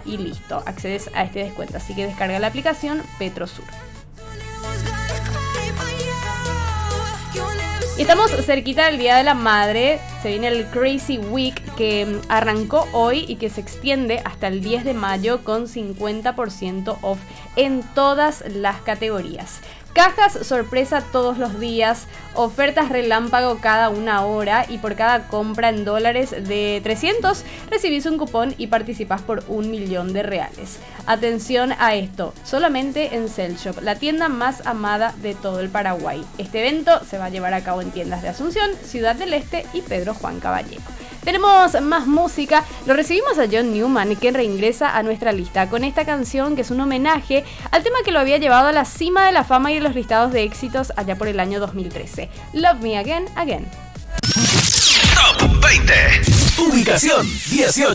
y listo, accedes a este descuento. Así que descarga la aplicación Petrosur. Y estamos cerquita del Día de la Madre. Se viene el Crazy Week que arrancó hoy y que se extiende hasta el 10 de mayo con 50% off en todas las categorías. Cajas sorpresa todos los días, ofertas relámpago cada una hora y por cada compra en dólares de 300 recibís un cupón y participás por $1.000.000. Atención a esto, solamente en Cellshop, la tienda más amada de todo el Paraguay. Este evento se va a llevar a cabo en tiendas de Asunción, Ciudad del Este y Pedro Juan Caballero. Tenemos más música, lo recibimos a John Newman, que reingresa a nuestra lista con esta canción que es un homenaje al tema que lo había llevado a la cima de la fama y de los listados de éxitos allá por el año 2013. Love Me Again, Again. Top 20. Ubicación 18.